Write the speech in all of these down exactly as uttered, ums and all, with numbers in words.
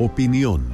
Opinión.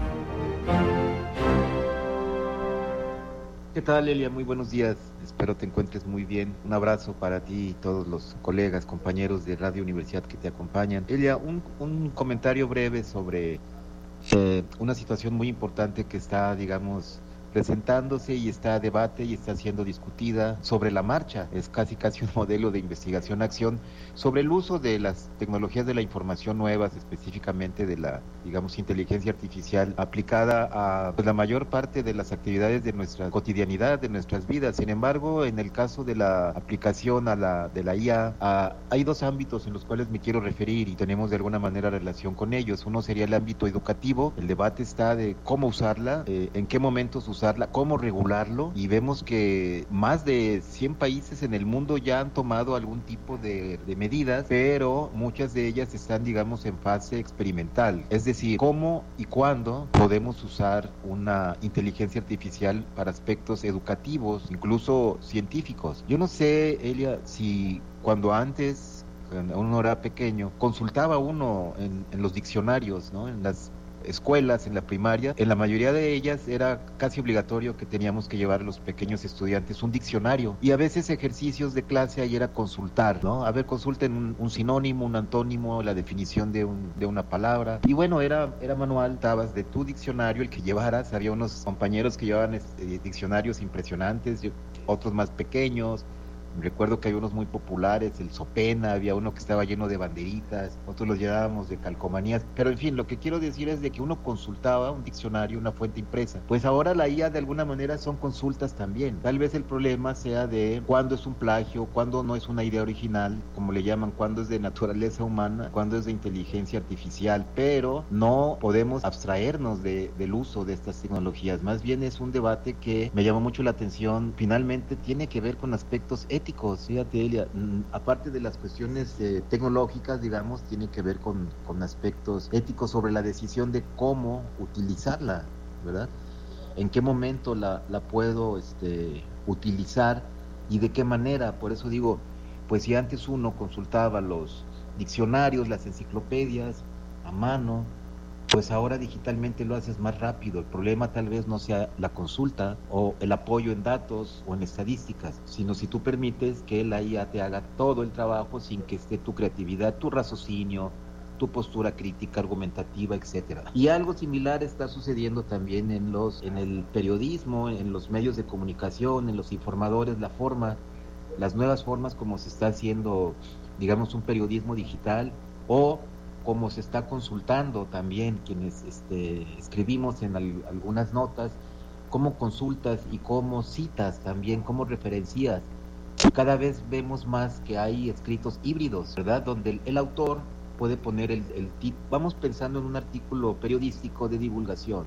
¿Qué tal, Elia? Muy buenos días. Espero te encuentres muy bien. Un abrazo para ti y todos los colegas, compañeros de Radio Universidad que te acompañan. Elia, un, un comentario breve sobre eh, una situación muy importante que está, digamos, presentándose y está a debate y está siendo discutida sobre la marcha. Es casi casi un modelo de investigación-acción sobre el uso de las tecnologías de la información nuevas, específicamente de la, digamos, inteligencia artificial aplicada a pues, la mayor parte de las actividades de nuestra cotidianidad, de nuestras vidas. Sin embargo, en el caso de la aplicación a la, de la I A, a, hay dos ámbitos en los cuales me quiero referir y tenemos de alguna manera relación con ellos. Uno sería el ámbito educativo. El debate está de cómo usarla, eh, en qué momentos usarla, usarla, cómo regularlo, y vemos que más de cien países en el mundo ya han tomado algún tipo de, de medidas, pero muchas de ellas están, digamos, en fase experimental, es decir, cómo y cuándo podemos usar una inteligencia artificial para aspectos educativos, incluso científicos. Yo no sé, Elia, si cuando antes, cuando uno era pequeño, consultaba uno en, en los diccionarios, ¿no? En las escuelas, en la primaria, en la mayoría de ellas era casi obligatorio que teníamos que llevar a los pequeños estudiantes un diccionario, y a veces ejercicios de clase ahí era consultar, ¿no? A ver, consulten un, un sinónimo, un antónimo, la definición de, un, de una palabra, y bueno, era, era manual, estabas de tu diccionario, el que llevaras. Había unos compañeros que llevaban este, diccionarios impresionantes, yo, otros más pequeños. Recuerdo que hay unos muy populares, el Sopena, había uno que estaba lleno de banderitas, otros los llevábamos de calcomanías, pero en fin, lo que quiero decir es de que uno consultaba un diccionario, una fuente impresa. Pues ahora la I A de alguna manera son consultas también. Tal vez el problema sea de cuándo es un plagio, cuándo no es una idea original, como le llaman, cuándo es de naturaleza humana, cuándo es de inteligencia artificial, pero no podemos abstraernos de, del uso de estas tecnologías. Más bien es un debate que me llama mucho la atención. Finalmente tiene que ver con aspectos éticos. Fíjate, Elia, aparte de las cuestiones eh, tecnológicas, digamos, tiene que ver con, con aspectos éticos sobre la decisión de cómo utilizarla, ¿verdad? En qué momento la, la puedo este, utilizar y de qué manera. Por eso digo, pues si antes uno consultaba los diccionarios, las enciclopedias a mano, pues ahora digitalmente lo haces más rápido. El problema tal vez no sea la consulta o el apoyo en datos o en estadísticas, sino si tú permites que la I A te haga todo el trabajo sin que esté tu creatividad, tu raciocinio, tu postura crítica, argumentativa, etcétera. Y algo similar está sucediendo también en los, en el periodismo, en los medios de comunicación, en los informadores, la forma, las nuevas formas como se está haciendo, digamos, un periodismo digital, o como se está consultando también quienes este, escribimos en al, algunas notas, cómo consultas y cómo citas también, cómo referencias. Cada vez vemos más que hay escritos híbridos, ¿verdad? Donde el, el autor puede poner el, el tip. Vamos pensando en un artículo periodístico de divulgación.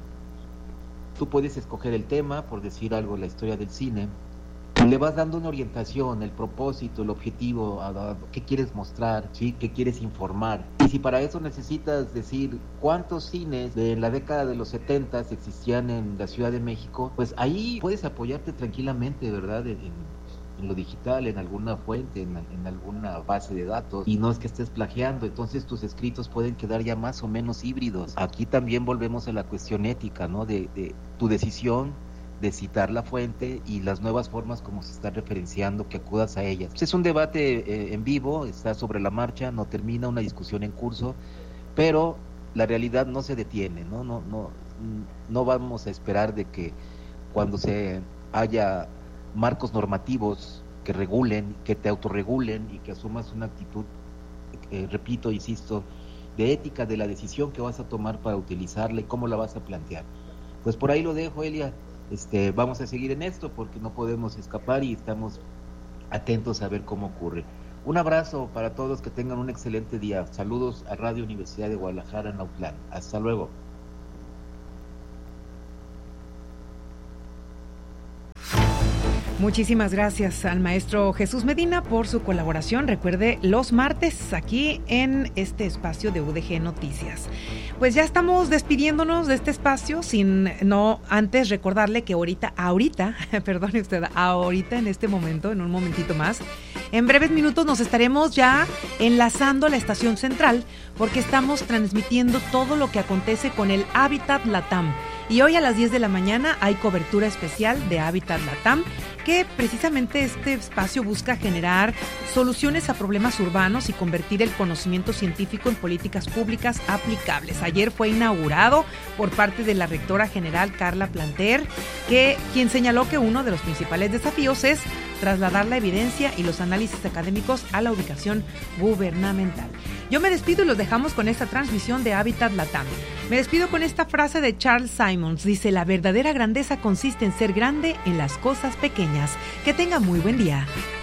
Tú puedes escoger el tema, por decir algo, la historia del cine. Le vas dando una orientación, el propósito, el objetivo, a, a, qué quieres mostrar, ¿sí? Qué quieres informar. Y si para eso necesitas decir cuántos cines de la década de los setentas existían en la Ciudad de México, pues ahí puedes apoyarte tranquilamente, ¿verdad? En, en lo digital, en alguna fuente, en, en alguna base de datos, y no es que estés plagiando. Entonces tus escritos pueden quedar ya más o menos híbridos. Aquí también volvemos a la cuestión ética, ¿no? De, de tu decisión de citar la fuente y las nuevas formas como se está referenciando, que acudas a ellas. Pues es un debate eh, en vivo, está sobre la marcha, no termina, una discusión en curso, pero la realidad no se detiene, ¿no? No, no, no vamos a esperar de que cuando se haya marcos normativos que regulen, que te autorregulen y que asumas una actitud, eh, repito, insisto, de ética de la decisión que vas a tomar para utilizarla y cómo la vas a plantear. Pues por ahí lo dejo, Elia. Este, vamos a seguir en esto porque no podemos escapar y estamos atentos a ver cómo ocurre. Un abrazo para todos, que tengan un excelente día. Saludos a Radio Universidad de Guadalajara, Nautlán. Hasta luego. Muchísimas gracias al maestro Jesús Medina por su colaboración. Recuerde, los martes aquí en este espacio de U D G Noticias. Pues ya estamos despidiéndonos de este espacio, sin no antes recordarle que ahorita, ahorita, perdone usted, ahorita en este momento, en un momentito más, en breves minutos nos estaremos ya enlazando a la estación central, porque estamos transmitiendo todo lo que acontece con el Hábitat Latam. Y hoy a las diez de la mañana hay cobertura especial de Hábitat Latam, que precisamente este espacio busca generar soluciones a problemas urbanos y convertir el conocimiento científico en políticas públicas aplicables. Ayer fue inaugurado por parte de la rectora general Carla Planter, que, quien señaló que uno de los principales desafíos es trasladar la evidencia y los análisis académicos a la ubicación gubernamental. Yo me despido y los dejamos con esta transmisión de Hábitat Latam. Me despido con esta frase de Charles Simons. Dice: la verdadera grandeza consiste en ser grande en las cosas pequeñas. Que tenga muy buen día.